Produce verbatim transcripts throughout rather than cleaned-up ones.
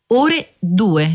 ore due.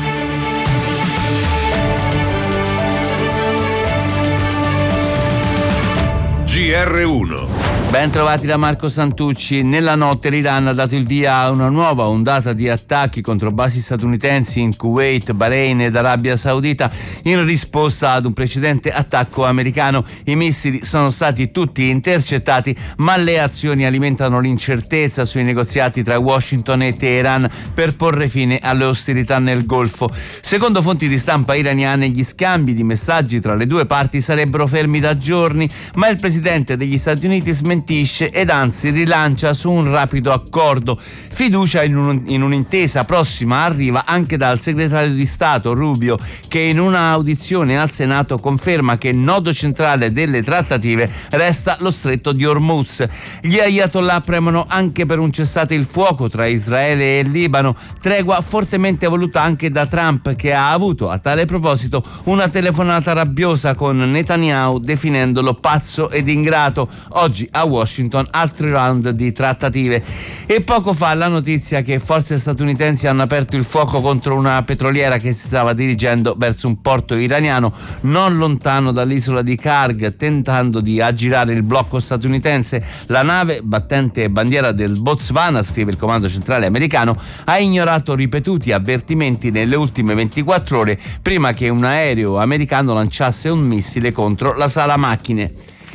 G R uno. Ben trovati da Marco Santucci. Nella notte l'Iran ha dato il via a una nuova ondata di attacchi contro basi statunitensi in Kuwait, Bahrain ed Arabia Saudita in risposta ad un precedente attacco americano. I missili sono stati tutti intercettati, ma le azioni alimentano l'incertezza sui negoziati tra Washington e Teheran per porre fine alle ostilità nel Golfo. Secondo fonti di stampa iraniane, gli scambi di messaggi tra le due parti sarebbero fermi da giorni, ma il presidente degli Stati Uniti smentisce ed anzi rilancia su un rapido accordo. Fiducia in, un, in un'intesa prossima arriva anche dal segretario di Stato Rubio, che in una audizione al Senato conferma che il nodo centrale delle trattative resta lo stretto di Hormuz. Gli Ayatollah premono anche per un cessate il fuoco tra Israele e Libano, tregua fortemente voluta anche da Trump, che ha avuto a tale proposito una telefonata rabbiosa con Netanyahu definendolo pazzo ed ingrato. Oggi a Washington altri round di trattative. E poco fa la notizia che forze statunitensi hanno aperto il fuoco contro una petroliera che si stava dirigendo verso un porto iraniano non lontano dall'isola di Karg, tentando di aggirare il blocco statunitense. La nave, battente bandiera del Botswana, scrive il comando centrale americano, ha ignorato ripetuti avvertimenti nelle ultime ventiquattro ore prima che un aereo americano lanciasse un missile contro la sala macchine.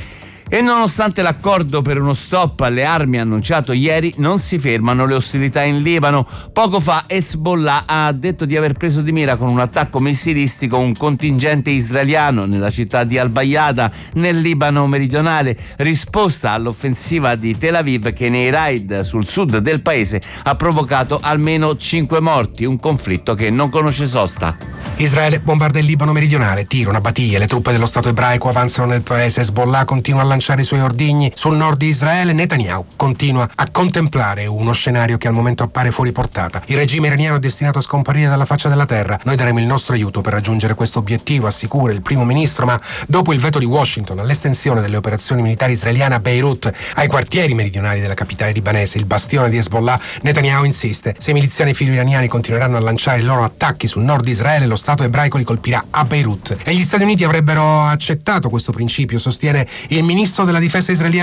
E nonostante l'accordo per uno stop alle armi annunciato ieri, non si fermano le ostilità in Libano. Poco fa Hezbollah ha detto di aver preso di mira con un attacco missilistico un contingente israeliano nella città di Al-Bayada, nel Libano meridionale, risposta all'offensiva di Tel Aviv che nei raid sul sud del paese ha provocato almeno cinque morti, un conflitto che non conosce sosta. Israele bombarda il Libano meridionale, tira una battiglia, le truppe dello Stato ebraico avanzano nel paese, Hezbollah continua a lanciare i suoi ordigni sul nord di Israele, Netanyahu continua a contemplare uno scenario che al momento appare fuori portata. Il regime iraniano è destinato a scomparire dalla faccia della terra. Noi daremo il nostro aiuto per raggiungere questo obiettivo, assicura il primo ministro, ma dopo il veto di Washington all'estensione delle operazioni militari israeliane a Beirut, ai quartieri meridionali della capitale libanese, il bastione di Hezbollah, Netanyahu insiste: se i miliziani filo-iraniani continueranno a lanciare i loro attacchi sul nord di Israele, lo Stato ebraico li colpirà a Beirut. E gli Stati Uniti avrebbero accettato questo principio, sostiene il ministro della difesa israeliano